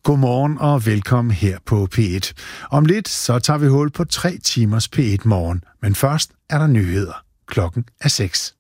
Godmorgen og velkommen her på P1. Om lidt så tager vi hul på 3 timers P1 morgen, men først er der nyheder. Klokken er 6.